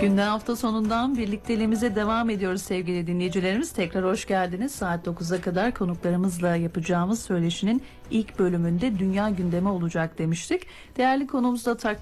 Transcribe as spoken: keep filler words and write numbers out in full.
Günden hafta sonundan birlikteliğimize devam ediyoruz sevgili dinleyicilerimiz. Tekrar hoş geldiniz. Saat dokuza kadar konuklarımızla yapacağımız söyleşinin ilk bölümünde dünya gündemi olacak demiştik. Değerli konuğumuz da takdir